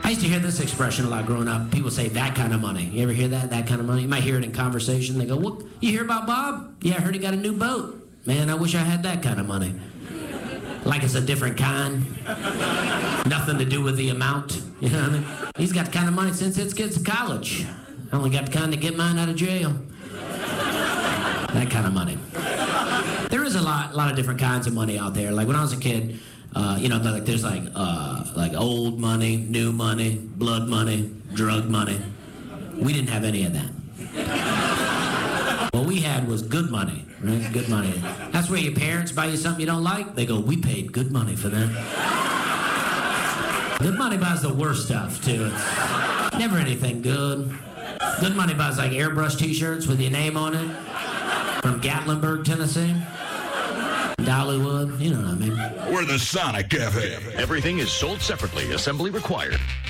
I used to hear this expression a lot growing up. People say, that kind of money. You ever hear that? That kind of money? You might hear it in conversation. They go, what? You hear about Bob? Yeah, I heard he got a new boat. Man, I wish I had that kind of money. Like it's a different kind. Nothing to do with the amount. You know what I mean? He's got the kind of money since his kids to college. I only got the kind to get mine out of jail. That kind of money. There is a lot of different kinds of money out there. Like when I was a kid, like there's like old money, new money, blood money, drug money. We didn't have any of that. What we had was good money, right? Good money. That's where your parents buy you something you don't like. They go, we paid good money for that. Good money buys the worst stuff, too. It's never anything good. Good money buys like airbrush t-shirts with your name on it from Gatlinburg, Tennessee. Dollywood, you know what I mean. We're the Sonic Cafe. Everything is sold separately. Assembly required.